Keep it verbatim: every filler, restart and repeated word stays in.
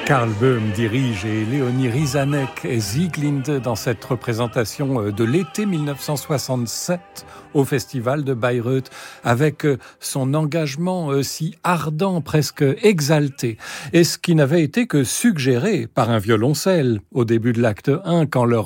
Karl Böhm dirige et Léonie Rizanek et Sieglinde dans cette représentation de l'été mille neuf cent soixante-sept au Festival de Bayreuth, avec son engagement si ardent, presque exalté, et ce qui n'avait été que suggéré par un violoncelle au début de l'acte un, quand leur